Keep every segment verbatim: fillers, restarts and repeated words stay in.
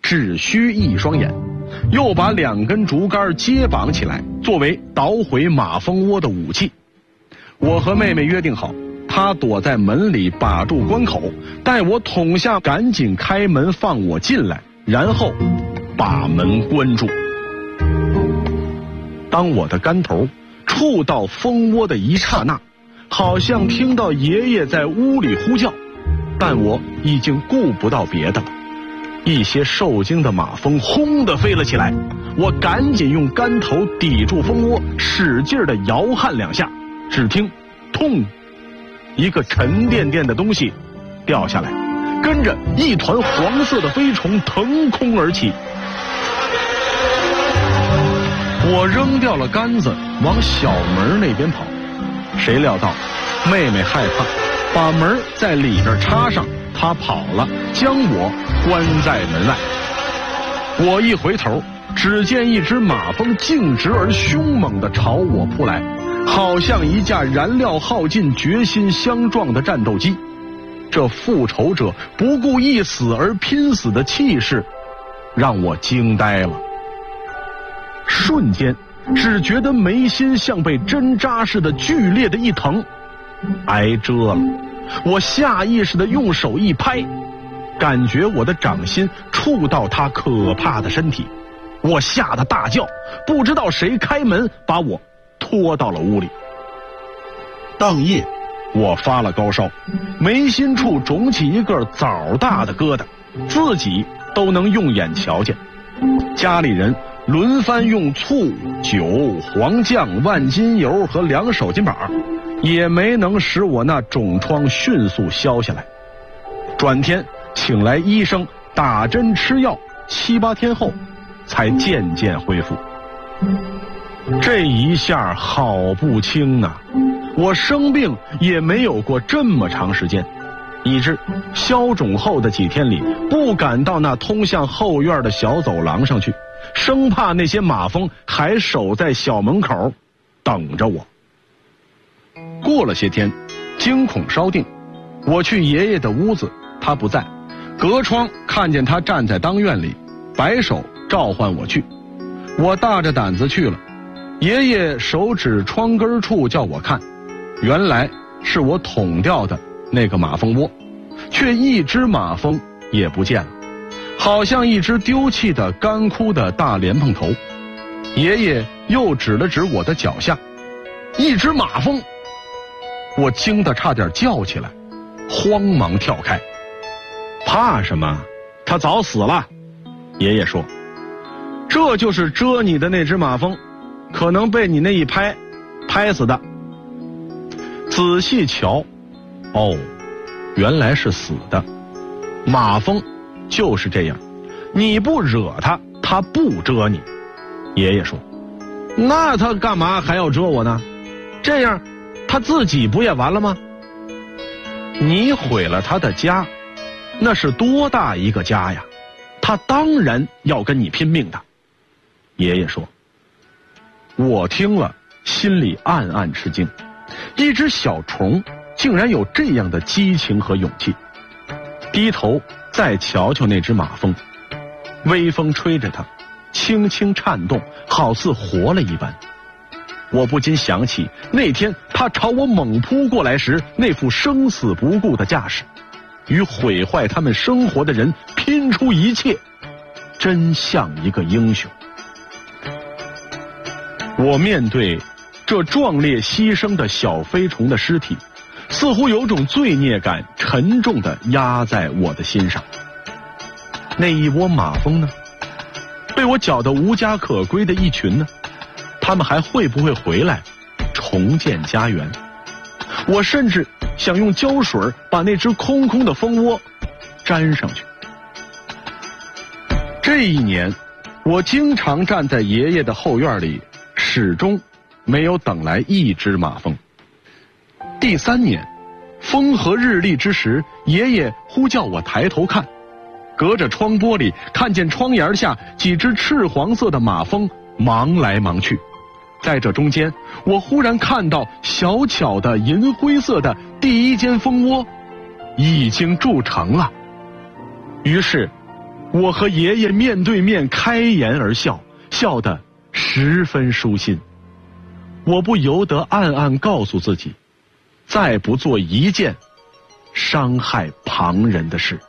只需一双眼，又把两根竹竿接绑起来，作为捣毁马蜂窝的武器。我和妹妹约定好，她躲在门里把住关口，待我捅下，赶紧开门放我进来，然后把门关住。当我的竿头触到蜂窝的一刹那，好像听到爷爷在屋里呼叫，但我已经顾不到别的了。一些受惊的马蜂轰地飞了起来，我赶紧用竿头抵住蜂窝，使劲地摇撼两下，只听痛，一个沉甸甸的东西掉下来，跟着一团黄色的飞虫腾空而起。我扔掉了杆子，往小门那边跑，谁料到妹妹害怕，把门在里边插上，她跑了，将我关在门外。我一回头，只见一只马蜂径直而凶猛地朝我扑来，好像一架燃料耗尽、决心相撞的战斗机。这复仇者不顾一死而拼死的气势，让我惊呆了。瞬间，只觉得眉心像被针扎似的剧烈的一疼，挨蛰了。我下意识地用手一拍，感觉我的掌心触到他可怕的身体，我吓得大叫，不知道谁开门把我拖到了屋里。当夜我发了高烧，眉心处肿起一个枣大的疙瘩，自己都能用眼瞧见。家里人轮番用醋、酒、黄酱、万金油和两手巾板，也没能使我那肿疮迅速消下来。转天请来医生打针吃药，七八天后才渐渐恢复。这一下好不轻啊！我生病也没有过这么长时间，以致消肿后的几天里不敢到那通向后院的小走廊上去，生怕那些马蜂还守在小门口等着我。过了些天，惊恐稍定，我去爷爷的屋子，他不在，隔窗看见他站在当院里，摆手召唤我去。我大着胆子去了，爷爷手指窗根处叫我看，原来是我捅掉的那个马蜂窝，却一只马蜂也不见了，好像一只丢弃的干枯的大莲蓬头。爷爷又指了指我的脚下，一只马蜂！我惊得差点叫起来，慌忙跳开。怕什么？他早死了。爷爷说，这就是蛰你的那只马蜂，可能被你那一拍拍死的。仔细瞧，哦，原来是死的。马蜂就是这样，你不惹它，它不蛰你。爷爷说，那它干嘛还要蛰我呢？这样它自己不也完了吗？你毁了它的家，那是多大一个家呀，它当然要跟你拼命的。爷爷说。我听了心里暗暗吃惊，一只小虫竟然有这样的激情和勇气。低头再瞧瞧那只马蜂，微风吹着它，轻轻颤动，好似活了一般。我不禁想起那天它朝我猛扑过来时那副生死不顾的架势，与毁坏他们生活的人拼出一切，真像一个英雄。我面对这壮烈牺牲的小飞虫的尸体，似乎有种罪孽感沉重地压在我的心上。那一窝马蜂呢？被我搅得无家可归的一群呢？他们还会不会回来重建家园？我甚至想用胶水把那只空空的蜂窝粘上去。这一年，我经常站在爷爷的后院里，始终没有等来一只马蜂。第三年，风和日丽之时，爷爷呼叫我抬头看，隔着窗玻璃看见窗檐下几只赤黄色的马蜂忙来忙去。在这中间，我忽然看到小巧的银灰色的第一间蜂窝已经筑成了。于是我和爷爷面对面开颜而笑，笑得十分舒心。我不由得暗暗告诉自己，再不做一件伤害旁人的事。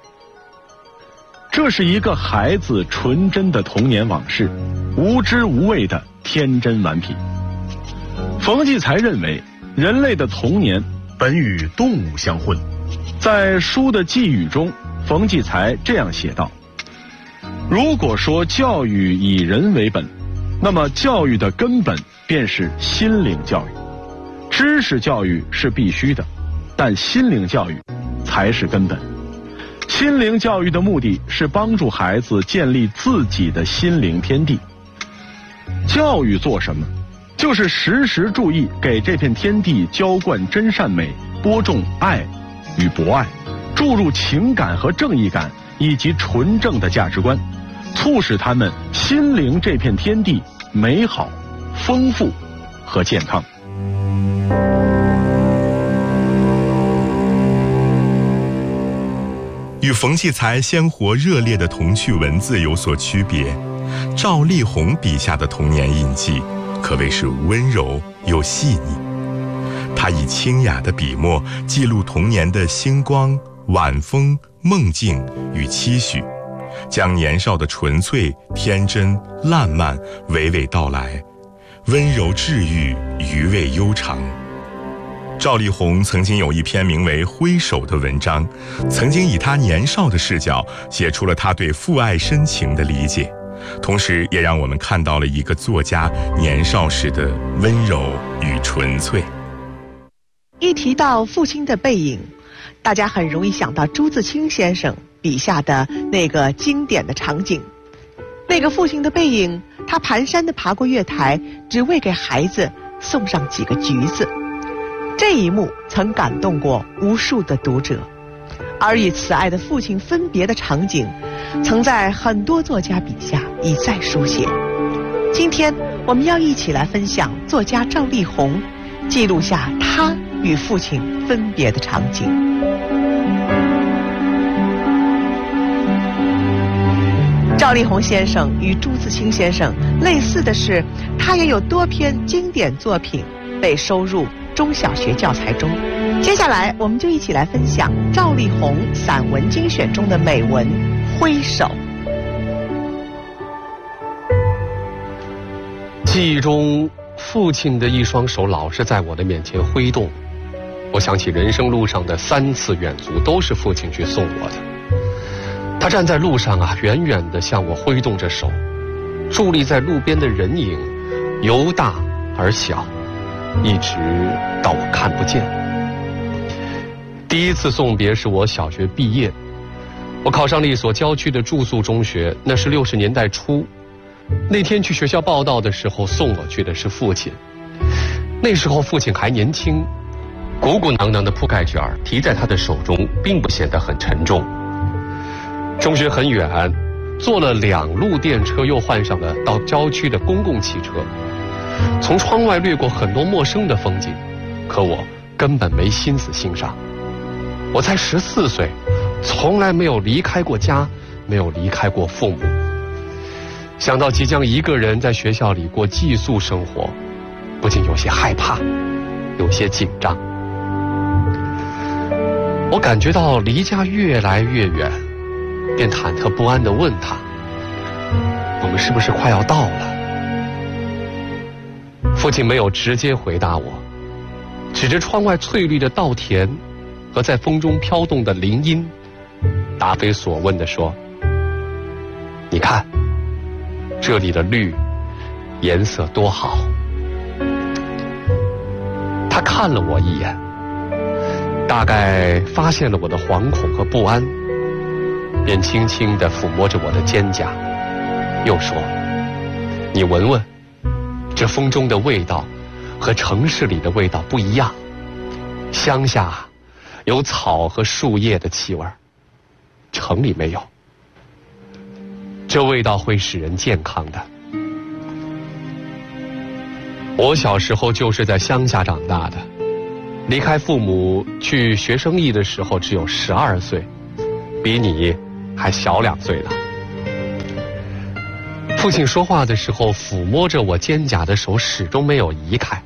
这是一个孩子纯真的童年往事，无知无畏的天真顽皮。冯骥才认为，人类的童年本与动物相混。在书的寄语中，冯骥才这样写道：如果说教育以人为本，那么教育的根本便是心灵教育。知识教育是必须的，但心灵教育才是根本。心灵教育的目的是帮助孩子建立自己的心灵天地。教育做什么？就是时时注意给这片天地浇灌真善美，播种爱与博爱，注入情感和正义感以及纯正的价值观，促使他们心灵这片天地美好、丰富和健康。 与冯骥才鲜活热烈的童趣文字有所区别，赵丽宏笔下的童年印记可谓是温柔又细腻。他以清雅的笔墨记录童年的星光、晚风、梦境与期许，将年少的纯粹、天真、烂漫娓娓道来，温柔治愈，余味悠长。赵丽宏曾经有一篇名为《挥手》的文章，曾经以他年少的视角写出了他对父爱深情的理解，同时也让我们看到了一个作家年少时的温柔与纯粹。 一提到父亲的背影，大家很容易想到朱自清先生笔下的那个经典的场景。那个父亲的背影，他蹒跚地爬过月台，只为给孩子送上几个橘子。这一幕曾感动过无数的读者，而与慈爱的父亲分别的场景，曾在很多作家笔下一再书写。今天我们要一起来分享作家赵丽宏记录下他与父亲分别的场景。赵丽宏先生与朱自清先生类似的是，他也有多篇经典作品被收入中小学教材中。接下来我们就一起来分享赵丽宏散文精选中的美文《挥手》。 记忆中，父亲的一双手老是在我的面前挥动。我想起人生路上的三次远足都是父亲去送我的。他站在路上啊，远远地向我挥动着手。伫立在路边的人影，由大而小，一直到我看不见。第一次送别是我小学毕业，我考上了一所郊区的住宿中学，那是六十年代初。那天去学校报到的时候，送我去的是父亲。那时候父亲还年轻，鼓鼓囊囊的铺盖卷提在他的手中，并不显得很沉重。中学很远，坐了两路电车，又换上了到郊区的公共汽车。从窗外掠过很多陌生的风景，可我根本没心思欣赏。我才十四岁，从来没有离开过家，没有离开过父母。想到即将一个人在学校里过寄宿生活，不禁有些害怕，有些紧张。我感觉到离家越来越远，便忐忑不安地问他：我们是不是快要到了？父亲没有直接回答我，指着窗外翠绿的稻田和在风中飘动的林荫，答非所问地说：你看这里的绿颜色多好。他看了我一眼，大概发现了我的惶恐和不安，便轻轻地抚摸着我的肩胛，又说：你闻闻，这风中的味道和城市里的味道不一样。乡下有草和树叶的气味，城里没有。这味道会使人健康的。我小时候就是在乡下长大的，离开父母去学生意的时候只有十二岁，比你还小两岁呢。父亲说话的时候，抚摸着我肩胛的手始终没有移开。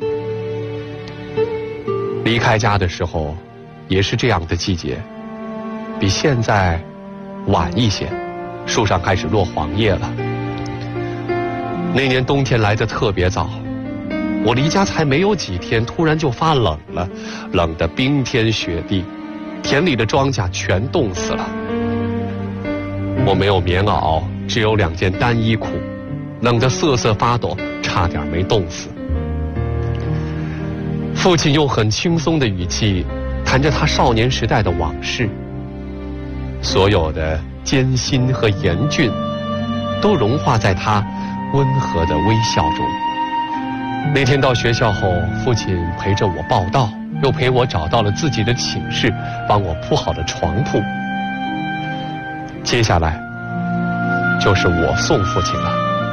离开家的时候，也是这样的季节，比现在晚一些，树上开始落黄叶了。那年冬天来得特别早，我离家才没有几天，突然就发冷了，冷得冰天雪地，田里的庄稼全冻死了。我没有棉袄，只有两件单衣裤，冷得瑟瑟发抖，差点没冻死。父亲用很轻松的语气谈着他少年时代的往事，所有的艰辛和严峻都融化在他温和的微笑中。那天到学校后，父亲陪着我报到，又陪我找到了自己的寝室，帮我铺好了床铺。接下来就是我送父亲了。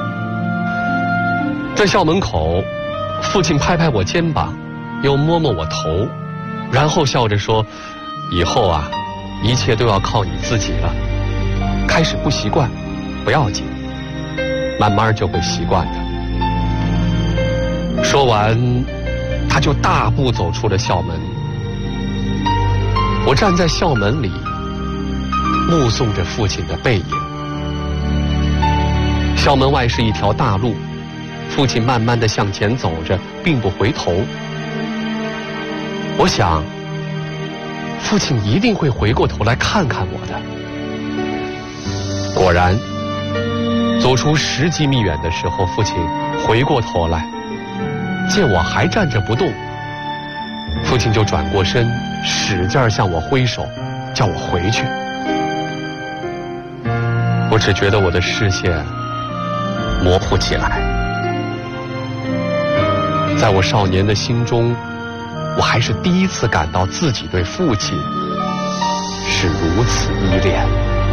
在校门口，父亲拍拍我肩膀，又摸摸我头，然后笑着说：“以后啊，一切都要靠你自己了。开始不习惯，不要紧，慢慢就会习惯的。”说完，他就大步走出了校门。我站在校门里，目送着父亲的背影。校门外是一条大路，父亲慢慢地向前走着，并不回头。我想，父亲一定会回过头来看看我的。果然，走出十几米远的时候，父亲回过头来，见我还站着不动，父亲就转过身，使劲向我挥手，叫我回去。我只觉得我的视线模糊起来。在我少年的心中，我还是第一次感到自己对父亲是如此依恋。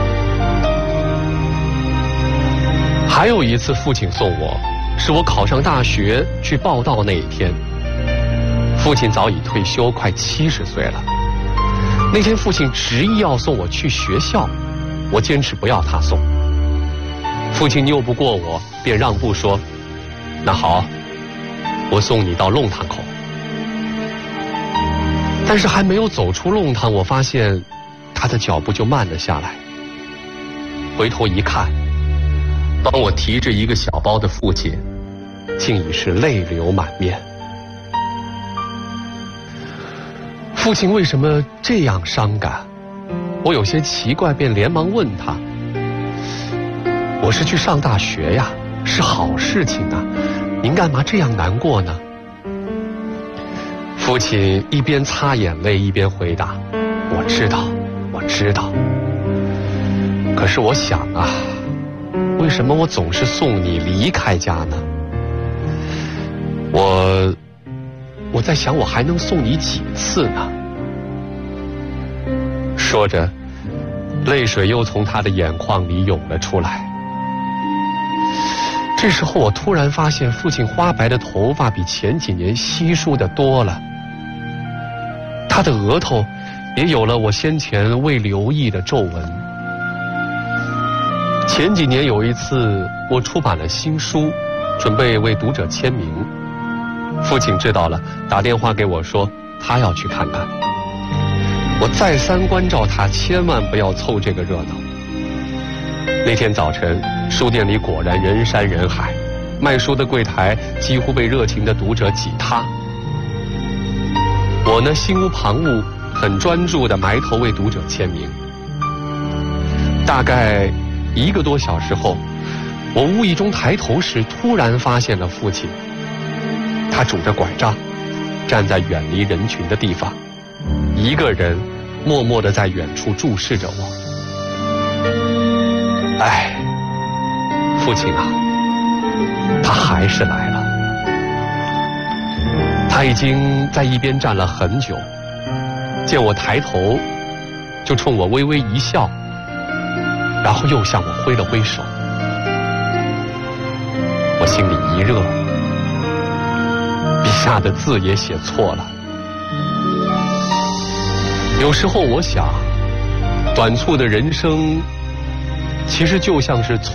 还有一次父亲送我，是我考上大学去报到那一天。父亲早已退休，快七十岁了。那天父亲执意要送我去学校，我坚持不要他送。父亲拗不过我，便让步说：“那好，我送你到弄堂口。”但是还没有走出弄堂，我发现他的脚步就慢了下来。回头一看，帮我提着一个小包的父亲竟已是泪流满面。父亲为什么这样伤感？我有些奇怪，便连忙问他：“我是去上大学呀，是好事情啊，您干嘛这样难过呢？”父亲一边擦眼泪一边回答：“我知道，我知道。可是我想啊，为什么我总是送你离开家呢？我我在想，我还能送你几次呢？”说着，泪水又从他的眼眶里涌了出来。这时候我突然发现，父亲花白的头发比前几年稀疏的多了，他的额头也有了我先前未留意的皱纹。前几年有一次，我出版了新书，准备为读者签名。父亲知道了，打电话给我说他要去看看。我再三关照他，千万不要凑这个热闹。那天早晨，书店里果然人山人海，卖书的柜台几乎被热情的读者挤塌。我呢，心无旁骛，很专注地埋头为读者签名。大概一个多小时后，我无意中抬头时，突然发现了父亲。他拄着拐杖，站在远离人群的地方，一个人默默地在远处注视着我。哎，父亲啊，他还是来了。他已经在一边站了很久，见我抬头，就冲我微微一笑，然后又向我挥了挥手。我心里一热，笔下的字也写错了。有时候我想，短促的人生其实就像是